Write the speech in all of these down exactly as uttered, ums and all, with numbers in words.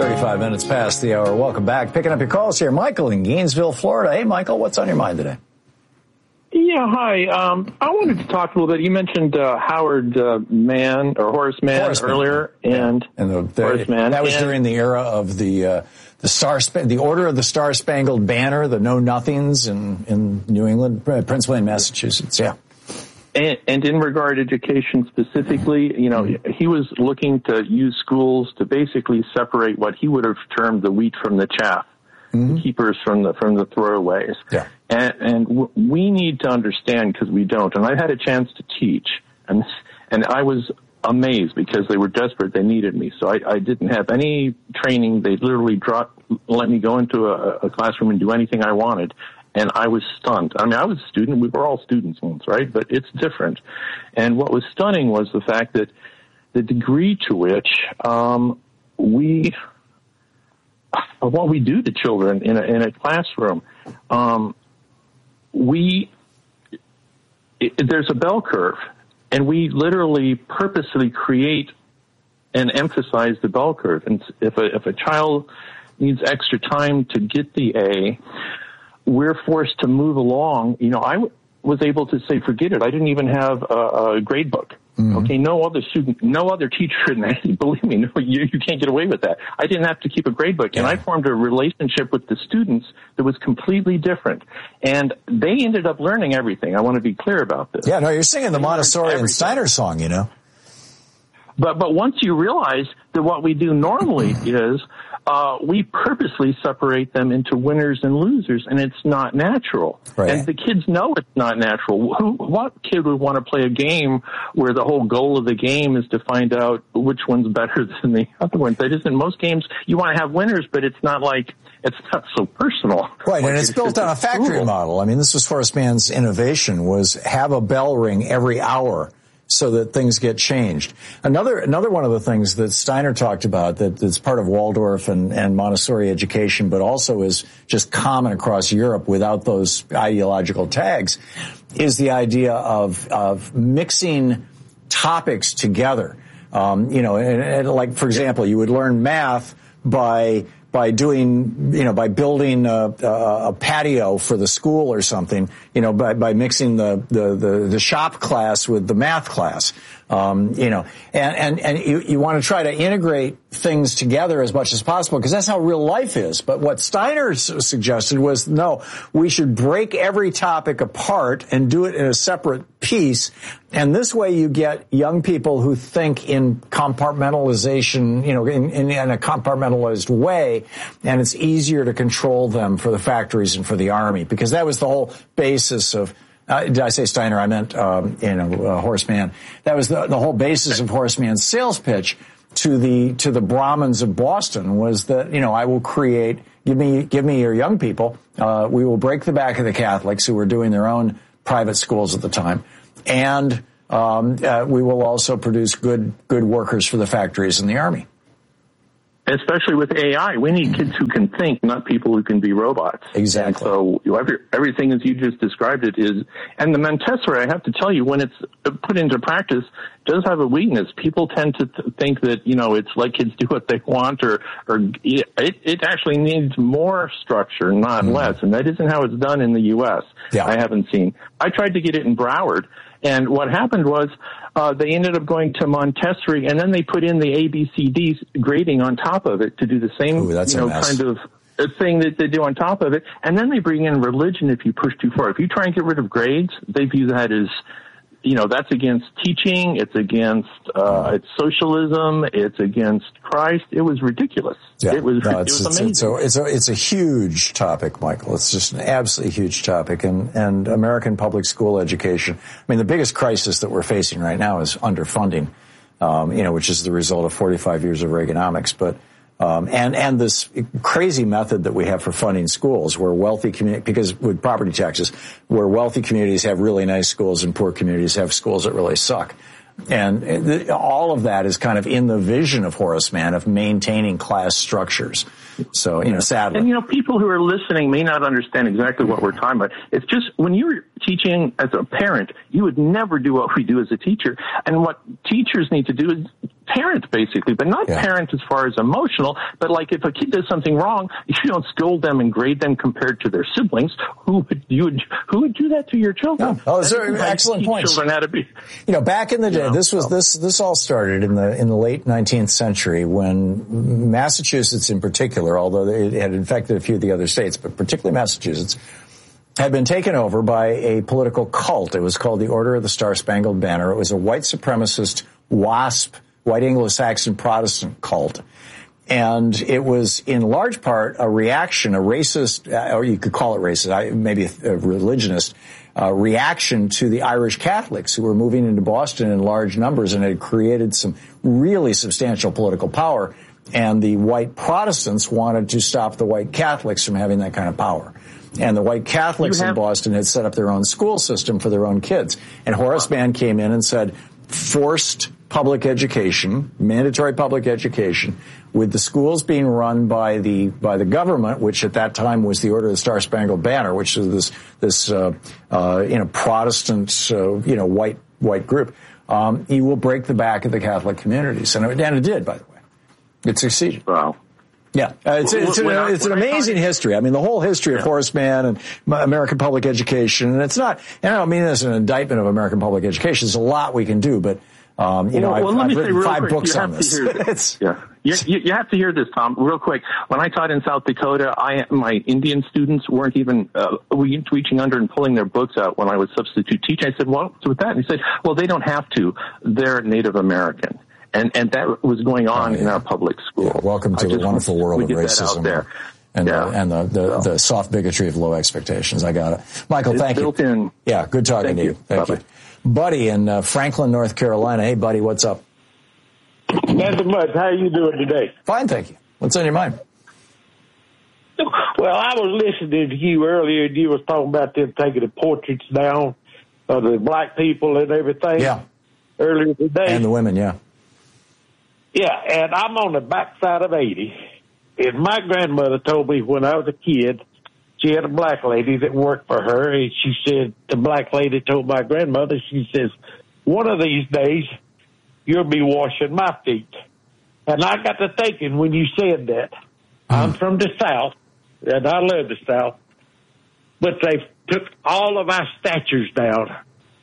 thirty-five minutes past the hour. Welcome back. Picking up your calls here. Michael in Gainesville, Florida. Hey, Michael, what's on your mind today? Yeah, hi. Um, I wanted to talk a little bit. You mentioned uh, Howard uh, Mann or Horace Mann Horace earlier, Mann. and, yeah. and the, the, Horace Mann. That was and, during the era of the uh, the Star the Order of the Star Spangled Banner, the Know Nothings in in New England, Prince William, Massachusetts. Yeah. And, and in regard to education specifically, you know, mm-hmm. he was looking to use schools to basically separate what he would have termed the wheat from the chaff, mm-hmm. the keepers from the from the throwaways. Yeah. And, and w- we need to understand, because we don't. And I had a chance to teach, and and I was amazed because they were desperate. They needed me, so I, I didn't have any training. They literally dropped, let me go into a, a classroom and do anything I wanted. And I was stunned. I mean, I was a student. We were all students once, right? But it's different. And what was stunning was the fact that the degree to which um, we, what we do to children in a, in a classroom, um, we, it, there's a bell curve, and we literally purposely create and emphasize the bell curve. And if a, if a child needs extra time to get the A, we're forced to move along. You know, I w- was able to say, forget it. I didn't even have a, a grade book. Mm-hmm. Okay, no other student, no other teacher, and believe me, no, you, you can't get away with that. I didn't have to keep a grade book, and yeah. I formed a relationship with the students that was completely different. And they ended up learning everything. I want to be clear about this. Yeah, no, you're singing the they Montessori and Steiner song, you know. But but once you realize that what we do normally is uh, we purposely separate them into winners and losers, and it's not natural. Right. And the kids know it's not natural. Who, what kid would want to play a game where the whole goal of the game is to find out which one's better than the other one? That isn't. Most games you want to have winners, but it's not like it's not so personal. Right, like and it's, it's built on a factory cool. model. I mean, this was Horace Mann's innovation: was have a bell ring every hour, so that things get changed. Another another one of the things that Steiner talked about that, that's part of Waldorf and, and Montessori education, but also is just common across Europe without those ideological tags, is the idea of of mixing topics together. Um, you know, and, and like, for example, you would learn math by by doing, you know, by building a, a, a patio for the school or something, you know, by, by mixing the, the, the, the shop class with the math class, um, you know, and, and, and you, you want to try to integrate things together as much as possible because that's how real life is. But what Steiner suggested was, no, we should break every topic apart and do it in a separate piece. And this way you get young people who think in compartmentalization, you know, in, in, in a compartmentalized way, and it's easier to control them for the factories and for the army, because that was the whole basis of, uh, did I say Steiner? I meant, um, you know, uh, Horace Mann. That was the, the whole basis of Horace Mann's sales pitch to the, to the Brahmins of Boston was that, you know, I will create, give me, give me your young people, uh, we will break the back of the Catholics who were doing their own private schools at the time. And um, uh, we will also produce good good workers for the factories and the army. Especially with A I, we need kids who can think, not people who can be robots. Exactly. And so every, everything as you just described it is, and the Montessori, I have to tell you, when it's put into practice, does have a weakness. People tend to th- think that, you know, it's like kids do what they want, or, or it, it actually needs more structure, not mm. less. And that isn't how it's done in the U S. Yeah. I haven't seen. I tried to get it in Broward. And what happened was uh, they ended up going to Montessori, and then they put in the A B C D grading on top of it to do the same, Ooh, that's you know, a mess. kind of thing that they do on top of it. And then they bring in religion if you push too far. If you try and get rid of grades, they view that as, you know, that's against teaching. It's against uh, it's socialism. It's against Christ. It was ridiculous. Yeah. It was, no, it it's, was it's, amazing. It's a, it's, a, it's a huge topic, Michael. It's just an absolutely huge topic. And, and American public school education, I mean, the biggest crisis that we're facing right now is underfunding, um, you know, which is the result of forty-five years of Reaganomics. But Um, and, and this crazy method that we have for funding schools where wealthy community, because with property taxes, where wealthy communities have really nice schools and poor communities have schools that really suck. And th- all of that is kind of in the vision of Horace Mann of maintaining class structures. So, you know, sadly. And, you know, people who are listening may not understand exactly what we're talking about. It's just when you're teaching as a parent, you would never do what we do as a teacher. And what teachers need to do is parent, basically, but not yeah. parent as far as emotional, but like if a kid does something wrong, you don't scold them and grade them compared to their siblings. Who would you would, who would do that to your children? Yeah. Oh, those are excellent points. Children how to be, you know, back in the day, you know, this was so. this this all started in the in the late nineteenth century when Massachusetts, in particular, although it had infected a few of the other states, but particularly Massachusetts, had been taken over by a political cult. It was called the Order of the Star-Spangled Banner. It was a white supremacist WASP, white Anglo-Saxon Protestant cult. And it was in large part a reaction, a racist, or you could call it racist, maybe a religionist, uh, reaction to the Irish Catholics who were moving into Boston in large numbers and had created some really substantial political power. And the white Protestants wanted to stop the white Catholics from having that kind of power. And the white Catholics have- in Boston had set up their own school system for their own kids. And Horace Mann came in and said, forced public education, mandatory public education, with the schools being run by the by the government, which at that time was the Order of the Star-Spangled Banner, which is this this uh, uh, you know Protestant uh, you know white white group. Um, he will break the back of the Catholic communities, and it, and it did, by the way. It succeeded. Wow. Yeah, uh, it's, it's, an, I, it's an amazing history. I mean, the whole history of yeah. Horace Mann and American public education, and it's not, and I don't mean this as an indictment of American public education. There's a lot we can do, but, um, you well, know, well, I've, I've written five quick, books on this. this. yeah. You, you, you have to hear this, Tom, real quick. When I taught in South Dakota, I, my Indian students weren't even uh, reaching under and pulling their books out when I was substitute teaching. I said, well, what's with that? And he said, well, they don't have to. They're Native American. And and that was going on oh, yeah. in our public school. Yeah, welcome to I the wonderful world of racism there. and yeah. the, and the the, so. the soft bigotry of low expectations. I got it, Michael. It's thank built you. In. Yeah, good talking thank to you. you. Thank Bye-bye. you, Buddy in uh, Franklin, North Carolina. Hey, Buddy, what's up? Nothing much. How are you doing today? Fine, thank you. What's on your mind? Well, I was listening to you earlier, and you was talking about them taking the portraits down of the black people and everything. Yeah. Earlier today. And the women, yeah. Yeah, and I'm on the backside of eighty. And my grandmother told me when I was a kid, she had a black lady that worked for her, and she said, the black lady told my grandmother, she says, one of these days, you'll be washing my feet. And I got to thinking when you said that, mm. I'm from the South, and I love the South, but they took all of our statues down.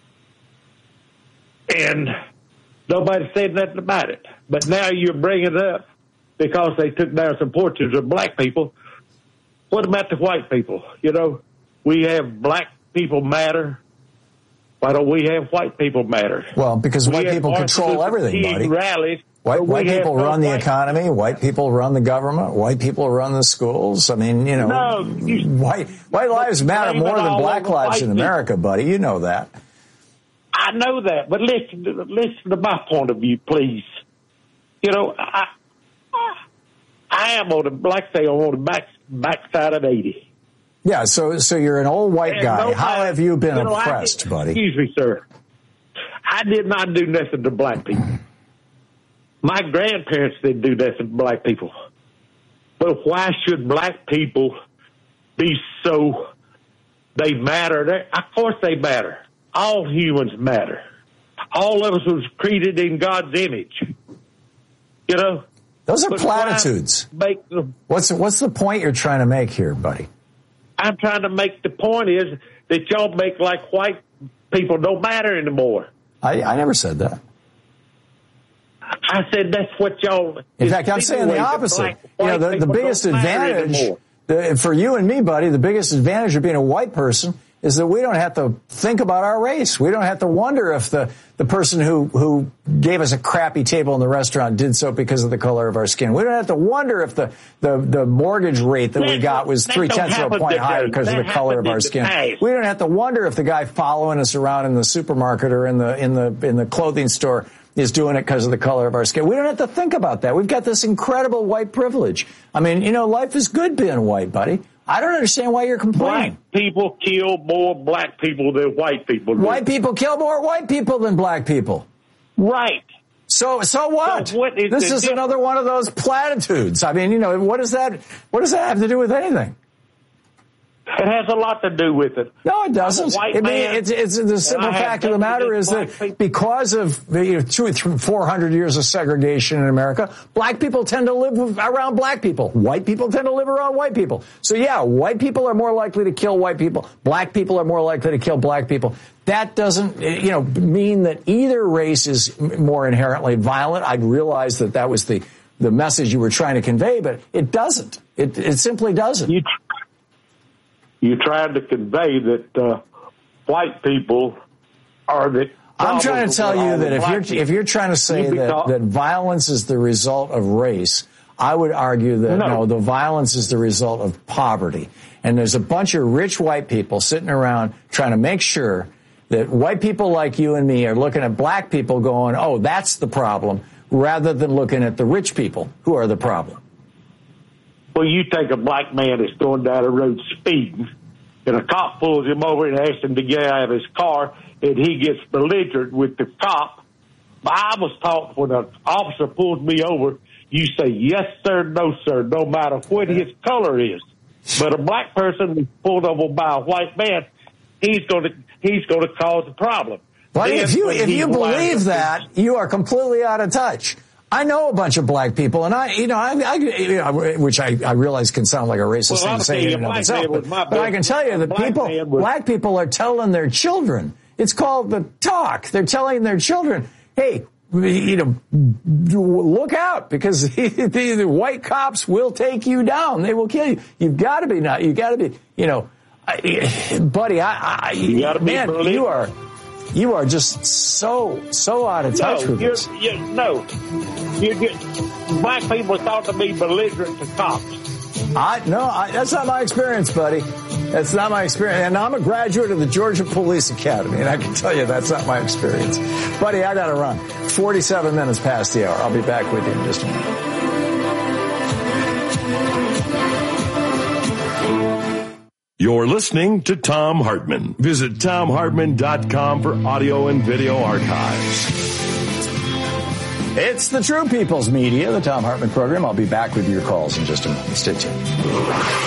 And nobody said nothing about it. But now you're bringing it up because they took down some portraits of black people. What about the white people? You know, we have black people matter. Why don't we have white people matter? Well, because we white people control everything, buddy. Rallies, white white people run the economy. White people run the government. White people run the schools. I mean, you know, no, you, white white lives matter more than black lives in America, people. buddy. You know that. I know that, but listen to, listen to my point of view, please. You know, I I am on the, like I say, on the back backside of eighty. Yeah, so so you're an old white and guy. Nobody, How have you been you know, oppressed, did, buddy? Excuse me, sir. I did not do nothing to black people. My grandparents didn't do nothing to black people. But why should black people be so, they matter? They're, of course they matter. All humans matter. All of us was created in God's image. You know? Those are platitudes. Make them, what's, what's the point you're trying to make here, buddy? I'm trying to make the point is that y'all make like white people don't matter anymore. I, I never said that. I said that's what y'all... In fact, I'm saying the opposite. You know, the, the biggest advantage the, for you and me, buddy, the biggest advantage of being a white person is that we don't have to think about our race. We don't have to wonder if the, the person who, who gave us a crappy table in the restaurant did so because of the color of our skin. We don't have to wonder if the, the, the mortgage rate that, that we got was three-tenths of a point today. higher because that of the color of our skin. Past. We don't have to wonder if the guy following us around in the supermarket or in the, in the, in the clothing store is doing it because of the color of our skin. We don't have to think about that. We've got this incredible white privilege. I mean, you know, life is good being white, buddy. I don't understand why you're complaining. Black people kill more black people than white people do. White people kill more white people than black people. Right. So, so what? So what is this is difference? Another one of those platitudes. I mean, you know, what does that, what does that have to do with anything? It has a lot to do with it. No, it doesn't. I mean, man, it's, it's the simple fact of the matter is that people. because of you know, two, three, four hundred years of segregation in America, black people tend to live around black people. White people tend to live around white people. So yeah, white people are more likely to kill white people. Black people are more likely to kill black people. That doesn't, you know, mean that either race is more inherently violent. I realize that that was the the message you were trying to convey, but it doesn't. It it simply doesn't. You You tried to convey that uh, white people are the. I'm trying to tell you that if you're people. if you're trying to say that, that violence is the result of race, I would argue that no. no, the violence is the result of poverty. And there's a bunch of rich white people sitting around trying to make sure that white people like you and me are looking at black people going, oh, that's the problem, rather than looking at the rich people who are the problem. Well, you take a black man that's going down the road speeding, and a cop pulls him over and asks him to get out of his car, and he gets belligerent with the cop. I was taught when an officer pulls me over, you say, yes, sir, no, sir, no matter what his color is. But a black person is pulled over by a white man, he's going to he's going to cause a problem. Well, if you if you believe that, you are completely out of touch. I know a bunch of black people, and I, you know, I, I you know, which I, I realize can sound like a racist well, thing to say in and of itself, but, but I can tell you that people, black people are telling their children. It's called the talk. They're telling their children, hey, you know, look out, because the, the white cops will take you down. They will kill you. You've got to be not. You got to be, you know, I, buddy. I, I you gotta man, be you are. You are just so, so out of touch no, with you're, this. You're, no, you get black people thought to be belligerent to cops. I no, I, that's not my experience, buddy. That's not my experience. And I'm a graduate of the Georgia Police Academy, and I can tell you that's not my experience. Buddy, I got to run. forty-seven minutes past the hour. I'll be back with you in just a minute. You're listening to Thom Hartmann. Visit Thom Hartmann dot com for audio and video archives. It's the True People's Media, the Thom Hartmann program. I'll be back with your calls in just a moment. Stay tuned.